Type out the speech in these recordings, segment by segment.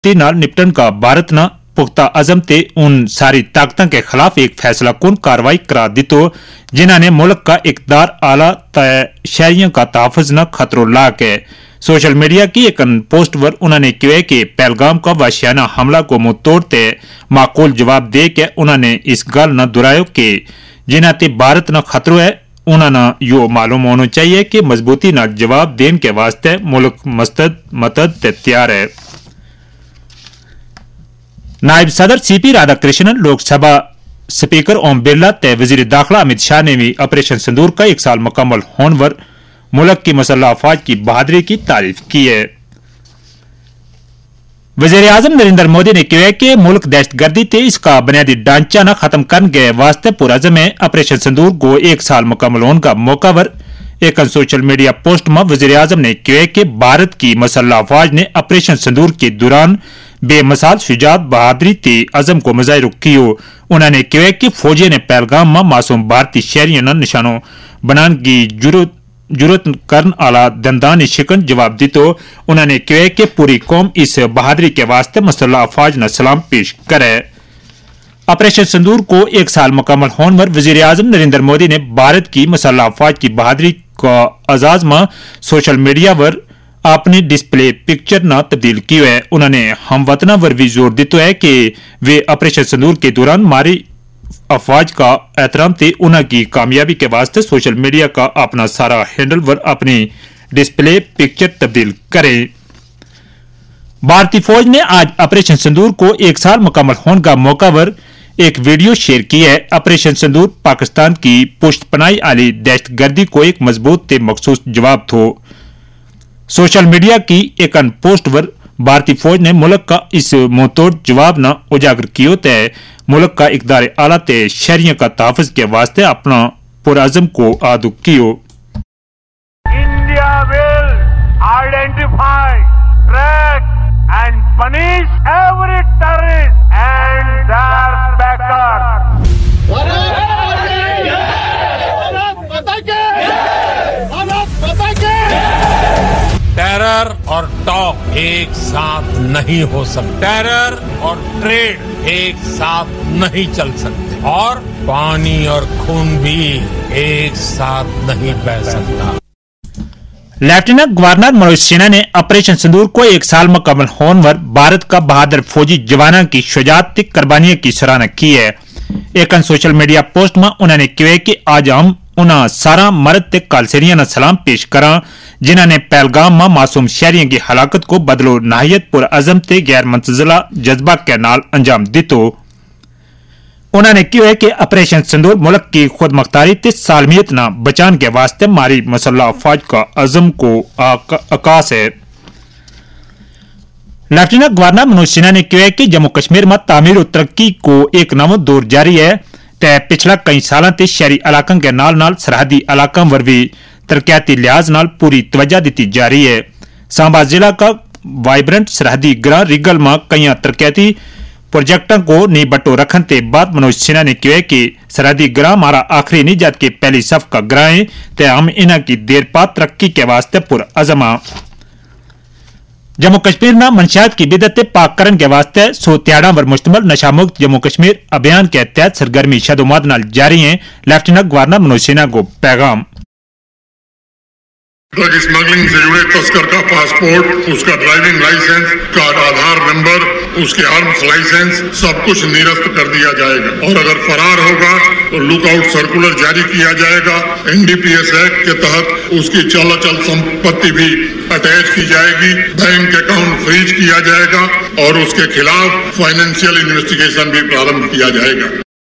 नाल निपटन का भारत न पुख्ता अजम ते उन सारी ताकतों के खिलाफ एक फैसला कौन कार्रवाई करा दितो जिन्हों ने मुल्क का इकदार आला शहरियों का तहफ़्फ़ुज़ न खतरो ला के सोशल मीडिया की एक पोस्ट पर उन्होंने कहा कि पहलगाम का वाशियाना हमला को मुंह तोड़ते माकूल जवाब दे के उन्होंने इस गल न दुहरायो कि जिन्हें ते भारत न खतरो है उन्होंने यो मालूम होना चाहिए कि मजबूती न जवाब देने के वास्ते मुल्क मदद तैयार है। नायब सदर सीपी राधाकृष्णन, लोकसभा स्पीकर ओम बिरला ते वजीर दाखिला अमित शाह ने भी ऑपरेशन सिंदूर का 1 साल मुकम्मल होने पर मुल्क की मुसल्लह अफवाज की बहादुरी की तारीफ की है। वजीर आजम नरेंद्र मोदी ने कहा कि मुल्क दहशतगर्दी ते इसका बुनियादी ढांचा न खत्म करने के वास्ते पुरअज़म है। ऑपरेशन सिंदूर को 1 साल मुकम्मल होने का मौका पर एक सोशल मीडिया पोस्ट में वजीर आजम ने कहा कि भारत की मुसल्लह अफवाज ने ऑपरेशन सिंदूर के दौरान बेमिसाल शुजात बहादुरी ते अजम को मुजाहिर कियो। उन्होंने कहा कि फौजी ने पहलगाम में मासूम भारतीय शहरियों ने निशानों बनाने की जरूरत करने वाला दंदानी शिकन जवाब दी तो उन्होंने कहा कि पूरी कौम इस बहादुरी के वास्ते मुसल्लह अफवाज न सलाम पेश करे। ऑपरेशन सिंदूर को 1 साल मुकम्मल होने पर वजीर आजम नरेंद्र मोदी ने भारत की मुसल्लह अफवाज की बहादुरी का आजाज में सोशल मीडिया पर अपनी डिस्प्ले पिक्चर न तब्दील की है। उन्होंने हमवतना पर भी जोर दिया है कि वे ऑपरेशन सिंदूर के दौरान मारी अफवाज का एहतराम थे उनकी कामयाबी के वास्ते सोशल मीडिया का अपना सारा हैंडल पर अपनी डिस्प्ले पिक्चर तब्दील करें। भारतीय फौज ने आज ऑपरेशन सिंदूर को 1 साल मुकम्मल होने का मौका पर एक वीडियो शेयर की है। ऑपरेशन सिंदूर पाकिस्तान की पुष्टपनाही वाली दहशतगर्दी को एक मजबूत ते मखसूस जवाब थो। सोशल मीडिया की एक पोस्ट पर भारतीय फौज ने मुल्क का इस मुंहतोड़ जवाब न उजागर कियो ते मुल्क का इकदार आला ते शहरियों का तहफ़्फ़ुज़ के वास्ते अपना पुरअज़म को आदू कियो। India will identify, track and punish every terrorist and there bakers. Terror और टॉक एक साथ नहीं हो सकते, टेरर और ट्रेड एक साथ नहीं चल सकते और पानी और खून भी एक साथ नहीं बह सकता। लेफ्टिनेंट गवर्नर मनोज सिन्हा ने ऑपरेशन सिंदूर को 1 साल मुकम्मल होने पर भारत का बहादुर फौजी जवानों की शुजात ते कुर्बानियों की सराहना की है। एक सोशल मीडिया पोस्ट में उन्होंने कहा कि आज हम उन्हें सारा मर्द ते कालसेरियां ने सलाम पेश करा जिन्होंने पहलगाम में मासूम शहरियों की हलाकत को बदलो नाहियत पुरअज़म ते गैर मुतज़िला जज्बा के नाल अंजाम दितो। उन्होंने कहा कि ऑपरेशन सिंदूर मुल्क की खुद मुख्तारी ते सालमियत न बचाने के वास्ते मारी मुसल्लह अफवाज का अज़म को आकाश है। लेफ्टिनेंट गवर्नर मनोज सिन्हा ने कहा कि जम्मू कश्मीर में तामीर और तरक्की को एक नवा दौर जारी है ते पिछला कई सालों ते शहरी इलाकों के नाल नाल सरहदी इलाकों पर भी तरक्याती लिहाज नाल पूरी तवज्जो दी जा रही है। सांबा जिला का वाइब्रेंट सरहदी ग्रां रिगल में कई तरक्याती प्रोजेक्टों को नीबट्टो रखने के बाद मनोज सिन्हा ने कहा कि सरहदी ग्रां हमारा आखिरी नहीं जबकि पहली सफ का ग्रां है ते हम इन्हां की देर बाद तरक्की के वास्ते पुरअज़म हां। जम्मू कश्मीर में मंशियात की बिदत पाक करने के वास्ते 100 त्याड़ा पर मुश्तमिल नशा मुक्त जम्मू कश्मीर अभियान के तहत सरगर्मी शदोमाद नाल जारी है। लेफ्टिनेंट गवर्नर मनोज सिन्हा को पैगाम। ड्रग स्मगलिंग से जुड़े तस्कर का पासपोर्ट, उसका ड्राइविंग लाइसेंस, का आधार नंबर, उसके आर्म्स लाइसेंस सब कुछ निरस्त कर दिया जाएगा और अगर फरार होगा तो लुकआउट सर्कुलर जारी किया जाएगा। NDPS एक्ट के तहत उसकी चल अचल संपत्ति भी अटैच की जाएगी, बैंक अकाउंट फ्रीज किया जाएगा और उसके खिलाफ फाइनेंशियल इन्वेस्टिगेशन भी प्रारंभ किया जाएगा।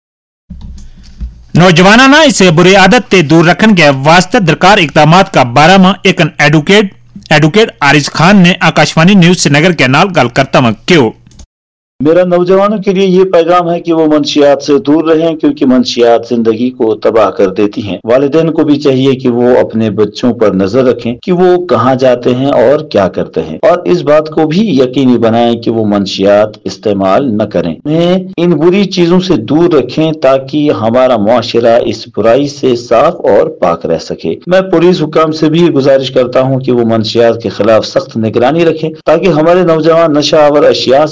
नौजवानों ने इस बुरी आदत से दूर रखने के वास्ते दरकार इकदामात का बारे में एक एडवोकेट आरिज खान ने आकाशवाणी न्यूज श्रीनगर के नाल गल करता क्यों। मेरा नौजवानों के लिए ये पैगाम है कि वो मंशियात से दूर रहें, क्योंकि मंशियात जिंदगी को तबाह कर देती हैं। वालिदैन को भी चाहिए कि वो अपने बच्चों पर नजर रखें कि वो कहाँ जाते हैं और क्या करते हैं, और इस बात को भी यकीनी बनाएं कि वो मंशियात इस्तेमाल न करें। उन्हें इन बुरी चीजों से दूर रखें ताकि हमारा मुआशरा इस बुराई से साफ और पाक रह सके। मैं पुलिस हुकाम से भी गुजारिश करता हूँ कि वो मंशियात के खिलाफ सख्त निगरानी रखें ताकि हमारे नौजवान नशा आवर अशिया